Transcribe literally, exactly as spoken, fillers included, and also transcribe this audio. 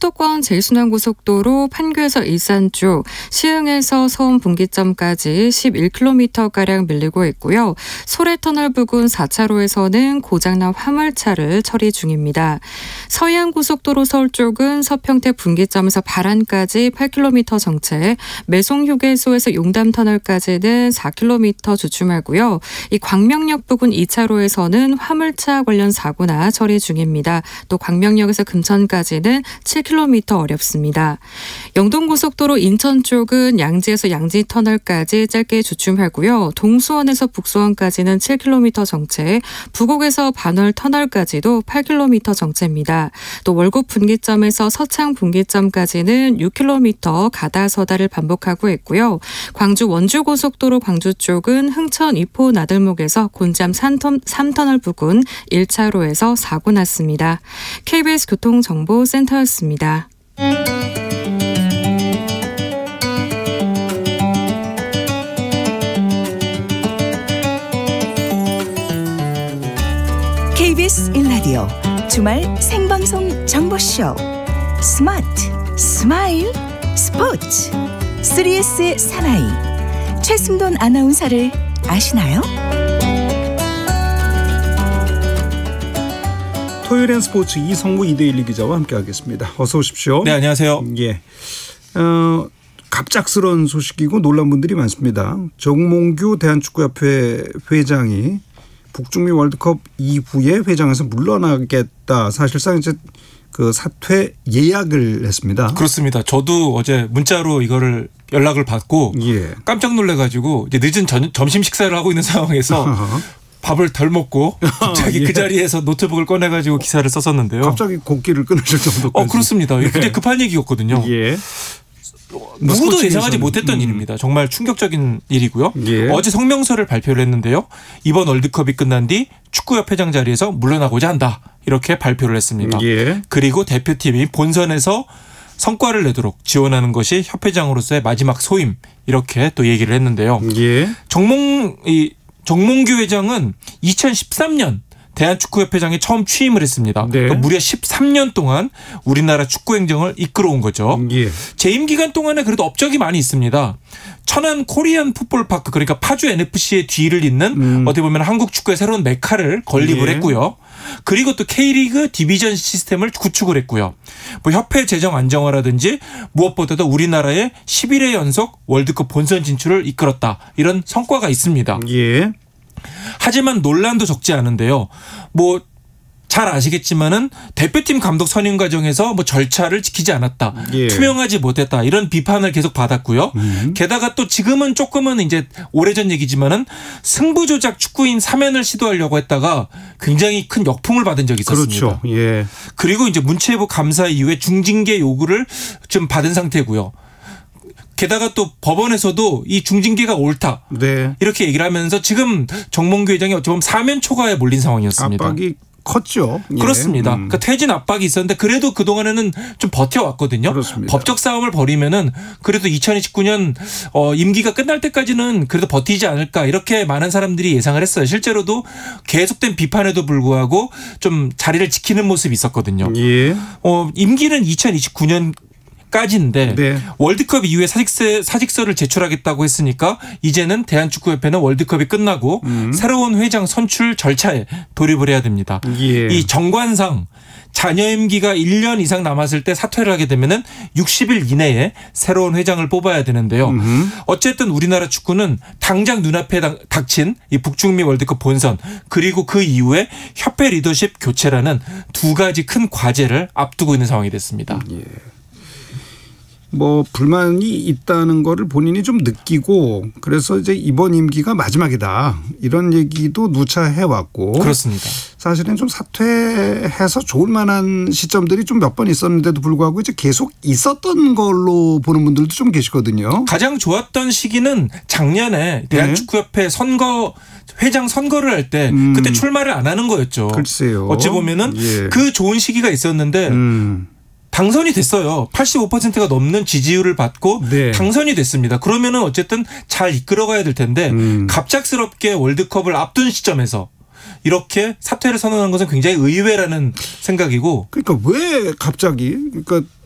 수도권 제일순환고속도로 판교에서 일산 쪽, 시흥에서 서운 분기점까지 십일 킬로미터가량 밀리고 있고요. 소래터널 부근 사 차로에서는 고장난 화물차를 처리 중입니다. 서해안고속도로 서울 쪽은 서평택 분기점에서 발안까지 팔 킬로미터 정체, 매송휴게소에서 용담터널까지는 사 킬로미터 주춤하고요. 이 광명역 부근 이 차로에서는 화물차 관련 사고나 처리 중입니다. 또 광명역에서 금천까지는 칠 킬로미터 어렵습니다. 영동고속도로 인천 쪽은 양지에서 양지터널까지 짧게 주춤하고요. 동수원에서 북수원까지는 칠 킬로미터 정체, 부곡에서 반월 터널까지도 팔 킬로미터 정체입니다. 또 월곡 분기점에서 서창 분기점까지는 육 킬로미터 가다서다를 반복하고 있고요. 광주 원주고속도로 광주 쪽은 흥천 이포 나들목에서 곤잠 삼 터널 부근 일 차로에서 사고 났습니다. 케이비에스 교통정보센터였습니다. 케이비에스 일 라디오 주말 생방송 정보쇼 스마트 스마일 스포츠 쓰리에스의 사나이 최승돈 아나운서를 아시나요? 토요일엔 스포츠 이성무 이대일리 기자와 함께하겠습니다. 어서 오십시오. 네, 안녕하세요. 예, 어, 갑작스러운 소식이고 놀란 분들이 많습니다. 정몽규 대한축구협회 회장이 북중미 월드컵 이후에 회장에서 물러나겠다. 사실상 이제 그 사퇴 예약을 했습니다. 그렇습니다. 저도 어제 문자로 이거를 연락을 받고 예. 깜짝 놀래가지고 이제 늦은 전, 점심 식사를 하고 있는 상황에서 밥을 덜 먹고 갑자기 예. 그 자리에서 노트북을 꺼내가지고 기사를 썼었는데요. 갑자기 곡기를 끊으실 정도까지. 어, 그렇습니다. 예. 굉장히 급한 얘기였거든요. 예. 누구도 예상하지 못했던 음. 일입니다. 정말 충격적인 일이고요. 예. 어제 성명서를 발표를 했는데요. 이번 월드컵이 끝난 뒤 축구협회장 자리에서 물러나고자 한다. 이렇게 발표를 했습니다. 예. 그리고 대표팀이 본선에서 성과를 내도록 지원하는 것이 협회장으로서의 마지막 소임 이렇게 또 얘기를 했는데요. 예. 정몽 이 정몽규 회장은 이천십삼 년 대한축구협회장에 처음 취임을 했습니다. 네. 그러니까 무려 십삼 년 동안 우리나라 축구 행정을 이끌어온 거죠. 예. 재임 기간 동안에 그래도 업적이 많이 있습니다. 천안 코리안 풋볼파크 그러니까 파주 엔에프씨의 뒤를 잇는 음. 어떻게 보면 한국 축구의 새로운 메카를 건립을 예. 했고요. 그리고 또 K리그 디비전 시스템을 구축을 했고요. 뭐 협회 재정 안정화라든지 무엇보다도 우리나라의 십일 회 연속 월드컵 본선 진출을 이끌었다. 이런 성과가 있습니다. 예. 하지만 논란도 적지 않은데요. 뭐 잘 아시겠지만은 대표팀 감독 선임 과정에서 뭐 절차를 지키지 않았다. 예. 투명하지 못했다. 이런 비판을 계속 받았고요. 음. 게다가 또 지금은 조금은 이제 오래전 얘기지만은 승부조작 축구인 사면을 시도하려고 했다가 굉장히 큰 역풍을 받은 적이 있었습니다. 그렇죠. 예. 그리고 이제 문체부 감사 이후에 중징계 요구를 좀 받은 상태고요. 게다가 또 법원에서도 이 중징계가 옳다. 네. 이렇게 얘기를 하면서 지금 정몽규 회장이 어찌 보면 사면 초과에 몰린 상황이었습니다. 압박이 컸죠. 예. 그렇습니다. 음. 그러니까 퇴진 압박이 있었는데 그래도 그동안에는 좀 버텨왔거든요. 그렇습니다. 법적 싸움을 벌이면은 그래도 이천이십구 년 어, 임기가 끝날 때까지는 그래도 버티지 않을까 이렇게 많은 사람들이 예상을 했어요. 실제로도 계속된 비판에도 불구하고 좀 자리를 지키는 모습이 있었거든요. 예. 어, 임기는 이천이십구 년 까지인데 네. 월드컵 이후에 사직서, 사직서를 제출하겠다고 했으니까 이제는 대한축구협회는 월드컵이 끝나고 음. 새로운 회장 선출 절차에 돌입을 해야 됩니다. 예. 이 정관상 자녀 임기가 일 년 이상 남았을 때 사퇴를 하게 되면은 육십 일 이내에 새로운 회장을 뽑아야 되는데요. 음흠. 어쨌든 우리나라 축구는 당장 눈앞에 닥친 이 북중미 월드컵 본선 그리고 그 이후에 협회 리더십 교체라는 두 가지 큰 과제를 앞두고 있는 상황이 됐습니다. 예. 뭐 불만이 있다는 거를 본인이 좀 느끼고 그래서 이제 이번 임기가 마지막이다 이런 얘기도 누차 해왔고 그렇습니다. 사실은 좀 사퇴해서 좋을 만한 시점들이 좀 몇 번 있었는데도 불구하고 이제 계속 있었던 걸로 보는 분들도 좀 계시거든요. 가장 좋았던 시기는 작년에 대한축구협회 선거 회장 선거를 할 때 음. 그때 출마를 안 하는 거였죠. 글쎄요. 어찌 보면은 예. 그 좋은 시기가 있었는데 음. 당선이 됐어요. 팔십오 퍼센트가 넘는 지지율을 받고 네. 당선이 됐습니다. 그러면은 어쨌든 잘 이끌어가야 될 텐데 음. 갑작스럽게 월드컵을 앞둔 시점에서 이렇게 사퇴를 선언한 것은 굉장히 의외라는 생각이고. 그러니까 왜 갑자기 그러니까